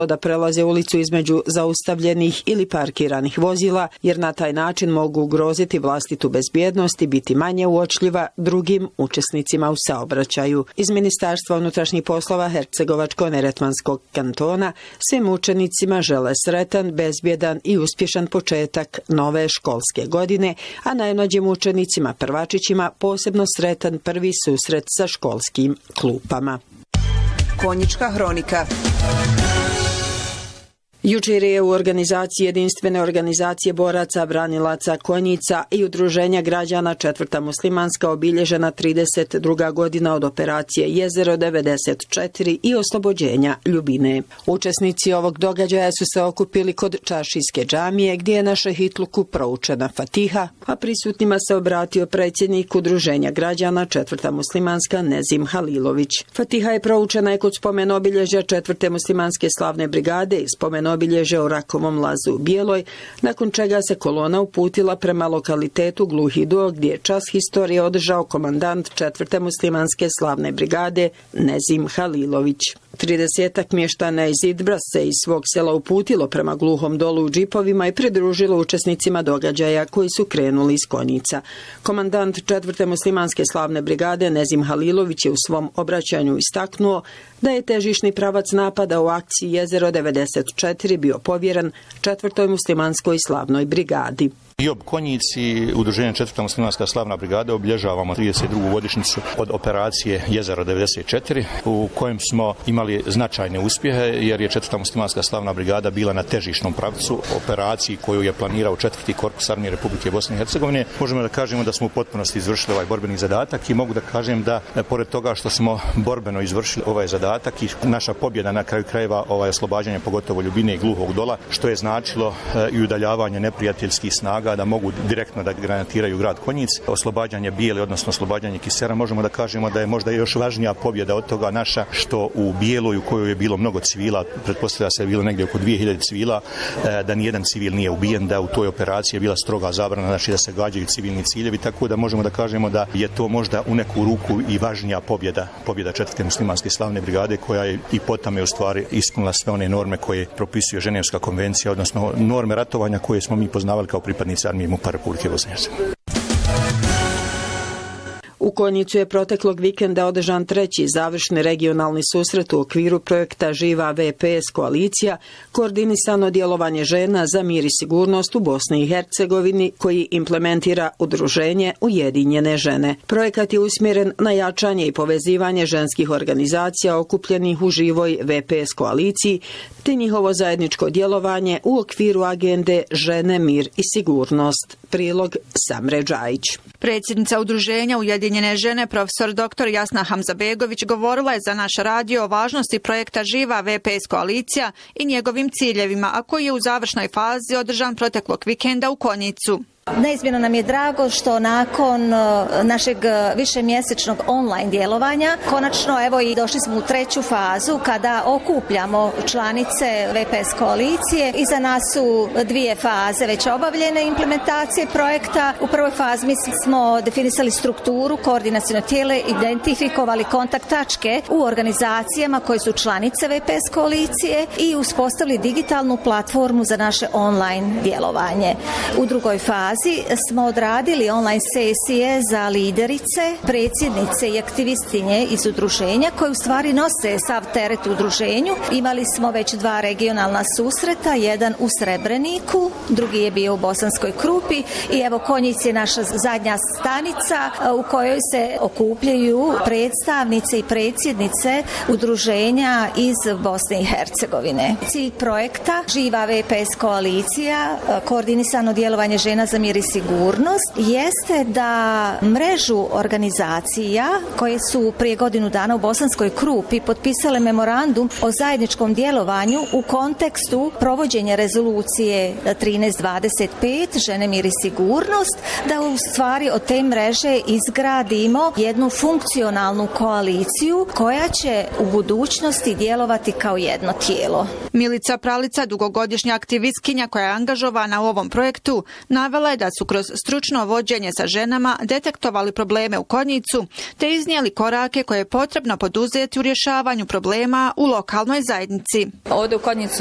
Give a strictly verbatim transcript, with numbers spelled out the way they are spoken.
da prelaze ulicu između zaustavljenih ili parkiranih vozila, jer na taj način mogu ugroziti vlastitu bezbjednost i biti manje uočljiva drugim učesnicima u saobraćaju. Iz Ministarstva unutrašnjih poslova Hercegovačko-neretvanskog kantona svim učenicima žele sretan, bezbjedan i uspješan početak nove školske godine, a najmlađim učenicima prvačićima posebno sretan prvi susret sa školskim klupama. Konjička hronika. Jučer je u organizaciji Jedinstvene organizacije boraca, branilaca konjica i udruženja građana Četvrta muslimanska obilježena trideset druga godina od operacije Jezero devedeset četiri i oslobođenja Ljubine. Učesnici ovog događaja su se okupili kod Čaršijske džamije gdje je na šehitluku proučena Fatiha, a prisutnima se obratio predsjednik udruženja građana Četvrta muslimanska Nezim Halilović. Fatiha je proučena i kod spomen obilježja Četvrte muslimanske slavne brigade i spomen obilježja u Rakovom lazu u Bijeloj, nakon čega se kolona uputila prema lokalitetu Gluhi do, gdje je čas historije održao komandant Četvrte muslimanske slavne brigade Nezim Halilović. Tridesetak mještana iz Idbra se iz svog sela uputilo prema Gluhom dolu u džipovima i pridružilo učesnicima događaja koji su krenuli iz konjica. Komandant Četvrte muslimanske slavne brigade Nezim Halilović je u svom obraćanju istaknuo da je težišni pravac napada u akciji Jezero devedeset četiri bio povjeren Četvrtoj muslimanskoj slavnoj brigadi. I ob konjici udruženja Četvrta muslimanska slavna brigada obilježavamo trideset drugu godišnjicu od operacije Jezero devedeset četiri u kojem smo imali značajne uspjehe jer je Četvrta muslimanska slavna brigada bila na težišnom pravcu operaciji koju je planirao četvrti korpus armije Republike Bosne i Hercegovine. Možemo da kažemo da smo u potpunosti izvršili ovaj borbeni zadatak i mogu da kažem da pored toga što smo borbeno izvršili ovaj zadatak i naša pobjeda na kraju krajeva ovaj oslobađanje pogotovo Ljubine i Gluhog dola, što je značilo i udaljavanje neprijateljskih snaga da mogu direktno da granatiraju grad Konjic, oslobađanje Bijele, odnosno oslobađanje Kisera, možemo da kažemo da je možda još važnija pobjeda od toga naša što u Bijeloj u kojoj je bilo mnogo civila, pretpostavlja se je bilo negdje oko dvije hiljade civila, da nijedan civil nije ubijen, da u toj operaciji je bila stroga zabrana, znači da se gađaju civilni ciljevi, tako da možemo da kažemo da je to možda u neku ruku i važnija pobjeda, pobjeda Četvrte muslimanske slavne brigade koja je i potom je u stvari ispunila sve one norme koje propisuje Ženevska konvencija, odnosno norme ratovanja koje smo mi poznavali kao pripadnici armije MUP-a Republike Bosne i Hercegovine. U Konjicu je proteklog vikenda održan treći završni regionalni susret u okviru projekta Živa V P S koalicija, koordinisano djelovanje žena za mir i sigurnost u Bosni i Hercegovini, koji implementira udruženje Ujedinjene žene. Projekat je usmjeren na jačanje i povezivanje ženskih organizacija okupljenih u Živoj V P S koaliciji, te njihovo zajedničko djelovanje u okviru agende Žene, mir i sigurnost. Prilog Samre Džajić. Predsjednica udruženja Ujedinjene žene, profesor doktor Jasna Hamzabegović, govorila je za naš radio o važnosti projekta Živa V P S koalicija i njegovim ciljevima, a koji je u završnoj fazi održan proteklog vikenda u Konjicu. Neizmjerno nam je drago što nakon našeg višemjesečnog online djelovanja konačno evo i došli smo u treću fazu kada okupljamo članice V P S koalicije. Iza nas su dvije faze već obavljene implementacije projekta. U prvoj fazi mi smo definisali strukturu, koordinaciono tijelo, identifikovali kontakt tačke u organizacijama koje su članice V P S koalicije i uspostavili digitalnu platformu za naše online djelovanje. U drugoj fazi smo odradili online sesije za liderice, predsjednice i aktivistinje iz udruženja koje u stvari nose sav teret u udruženju. Imali smo već dva regionalna susreta, jedan u Srebreniku, drugi je bio u Bosanskoj Krupi i evo Konjic je naša zadnja stanica u kojoj se okupljaju predstavnice i predsjednice udruženja iz Bosne i Hercegovine. Cilj projekta Živa V P S koalicija, koordinisano djelovanje žena za mir i sigurnost, jeste da mrežu organizacija koje su prije godinu dana u Bosanskoj Krupi potpisale memorandum o zajedničkom djelovanju u kontekstu provođenja rezolucije trinaest dvadeset pet Žene, mir i sigurnost, da u stvari od te mreže izgradimo jednu funkcionalnu koaliciju koja će u budućnosti djelovati kao jedno tijelo. Milica Pralica, dugogodišnja aktivistkinja koja je angažovana u ovom projektu, navela je da su kroz stručno vođenje sa ženama detektovali probleme u Konjicu te iznijeli korake koje je potrebno poduzeti u rješavanju problema u lokalnoj zajednici. Ovdje u Konjicu